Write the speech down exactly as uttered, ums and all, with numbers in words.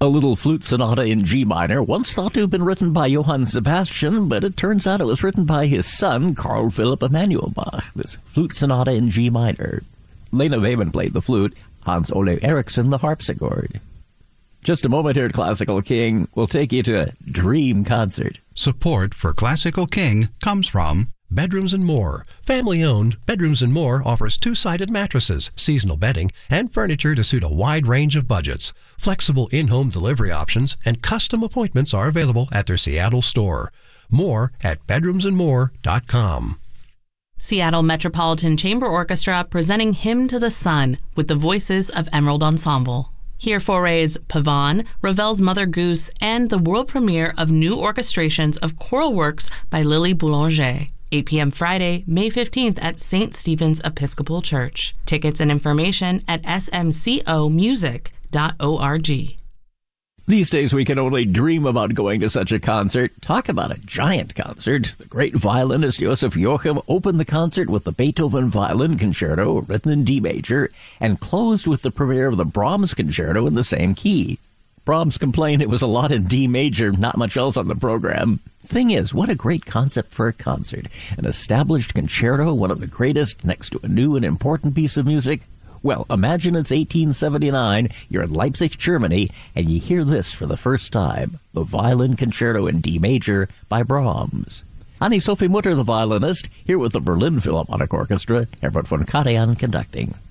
A little flute sonata in G minor, once thought to have been written by Johann Sebastian, but it turns out it was written by his son, Carl Philipp Emanuel Bach, this flute sonata in G minor. Lena Weyman played the flute, Hans Ole Eriksson the harpsichord. Just a moment here at Classical King, we'll take you to a dream concert. Support for Classical King comes from Bedrooms and More. Family-owned, Bedrooms and More offers two-sided mattresses, seasonal bedding, and furniture to suit a wide range of budgets. Flexible in-home delivery options and custom appointments are available at their Seattle store. More at bedrooms and more dot com. Seattle Metropolitan Chamber Orchestra presenting Hymn to the Sun with the voices of Emerald Ensemble. Hear Foray's Pavan, Ravel's Mother Goose, and the world premiere of new orchestrations of choral works by Lily Boulanger. eight p.m. Friday, May fifteenth at Saint Stephen's Episcopal Church. Tickets and information at s m c o music dot org. These days we can only dream about going to such a concert. Talk about a giant concert. The great violinist Joseph Joachim opened the concert with the Beethoven Violin Concerto, written in D major, and closed with the premiere of the Brahms Concerto in the same key. Brahms complained it was a lot in D major, not much else on the program. Thing is, what a great concept for a concert. An established concerto, one of the greatest, next to a new and important piece of music. Well, imagine it's eighteen seventy-nine, you're in Leipzig, Germany, and you hear this for the first time, the Violin Concerto in D major by Brahms. Annie-Sophie Mutter, the violinist, here with the Berlin Philharmonic Orchestra, Herbert von Karajan conducting.